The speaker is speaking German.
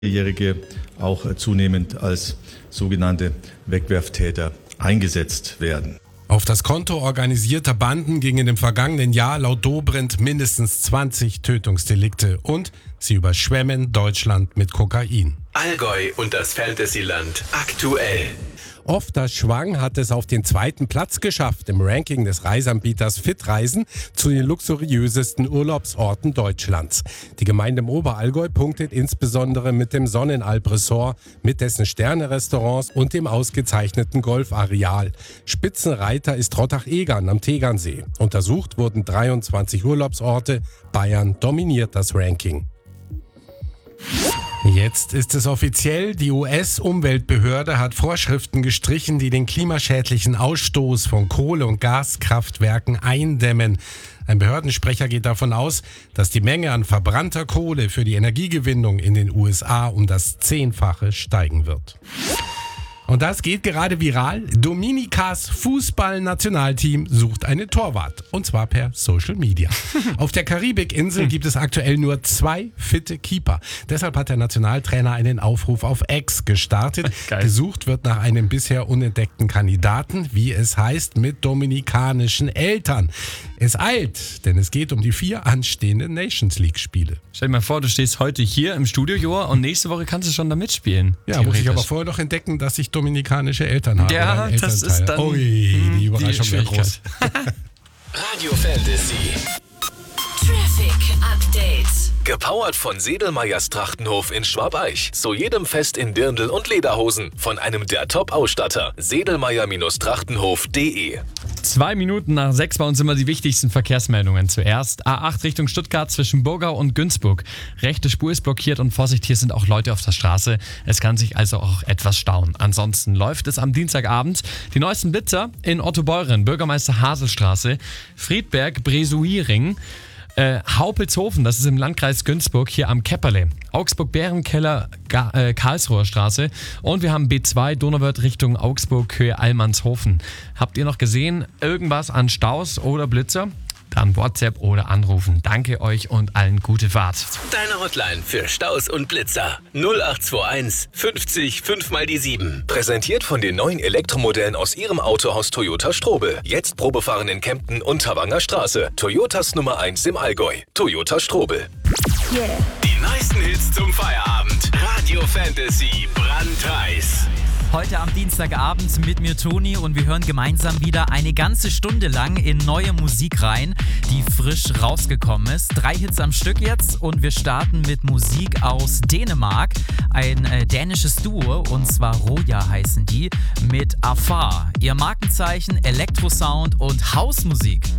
Jährige auch zunehmend als sogenannte Wegwerftäter eingesetzt werden. Auf das Konto organisierter Banden gingen im vergangenen Jahr laut Dobrindt mindestens 20 Tötungsdelikte und sie überschwemmen Deutschland mit Kokain. Allgäu und das Fantasyland aktuell. Ofterschwang hat es auf den 2. Platz geschafft im Ranking des Reiseanbieters Fitreisen zu den luxuriösesten Urlaubsorten Deutschlands. Die Gemeinde im Oberallgäu punktet insbesondere mit dem Sonnenalp-Resort, mit dessen Sterne-Restaurants und dem ausgezeichneten Golfareal. Spitzenreiter ist Rottach-Egern am Tegernsee. Untersucht wurden 23 Urlaubsorte. Bayern dominiert das Ranking. Jetzt ist es offiziell, die US-Umweltbehörde hat Vorschriften gestrichen, die den klimaschädlichen Ausstoß von Kohle- und Gaskraftwerken eindämmen. Ein Behördensprecher geht davon aus, dass die Menge an verbrannter Kohle für die Energiegewinnung in den USA um das 10-fache steigen wird. Und das geht gerade viral. Dominikas Fußballnationalteam sucht einen Torwart. Und zwar per Social Media. Auf der Karibikinsel gibt es aktuell nur 2 fitte Keeper. Deshalb hat der Nationaltrainer einen Aufruf auf X gestartet. Geil. Gesucht wird nach einem bisher unentdeckten Kandidaten, wie es heißt, mit dominikanischen Eltern. Es eilt, denn es geht um die 4 anstehenden Nations League-Spiele. Stell dir mal vor, du stehst heute hier im Studio, Joa, und nächste Woche kannst du schon da mitspielen. Ja, muss ich aber vorher noch entdecken, dass ich dominikanische Eltern habe. Ja, das ist dann Ui, die Überraschung wäre groß. Radio Fantasy. Traffic Update. Gepowert von Sedelmeyers Trachtenhof in Schwabeich. Zu jedem Fest in Dirndl und Lederhosen. Von einem der Top-Ausstatter. Sedelmeyer-Trachtenhof.de. 2 Minuten nach 6 bei uns immer die wichtigsten Verkehrsmeldungen. Zuerst A8 Richtung Stuttgart zwischen Burgau und Günzburg. Rechte Spur ist blockiert und Vorsicht, hier sind auch Leute auf der Straße. Es kann sich also auch etwas stauen. Ansonsten läuft es am Dienstagabend. Die neuesten Blitzer in Ottobeuren, Bürgermeister Haselstraße, Friedberg, Bresuiring, Haupelshofen, das ist im Landkreis Günzburg, hier am Kepperle. Augsburg-Bärenkeller, Karlsruher Straße. Und wir haben B2 Donauwörth Richtung Augsburg, Höhe Allmannshofen. Habt ihr noch gesehen, irgendwas an Staus oder Blitzer? Dann WhatsApp oder anrufen. Danke euch und allen gute Fahrt. Deine Hotline für Staus und Blitzer. 0821 50 5 mal die 7. Präsentiert von den neuen Elektromodellen aus Ihrem Autohaus Toyota Strobel. Jetzt Probefahren in Kempten und Havanger Straße. Toyotas Nummer 1 im Allgäu. Toyota Strobel. Yeah. Die neuesten Hits zum Feierabend. Radio Fantasy. Brandheiß. Heute am Dienstagabend mit mir Toni und wir hören gemeinsam wieder eine ganze Stunde lang in neue Musik rein, die frisch rausgekommen ist. 3 Hits am Stück jetzt und wir starten mit Musik aus Dänemark. Ein dänisches Duo, und zwar Roja heißen die, mit Afar. Ihr Markenzeichen Elektrosound und Hausmusik.